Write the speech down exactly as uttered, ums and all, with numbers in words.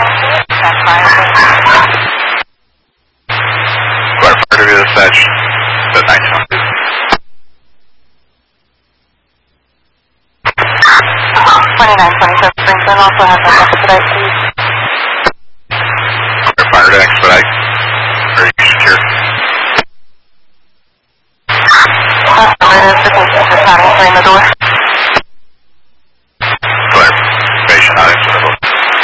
to be dispatched at nineteen hundred. twenty-nine twenty-seven Springfield also has an expedite, please. Fire to expedite.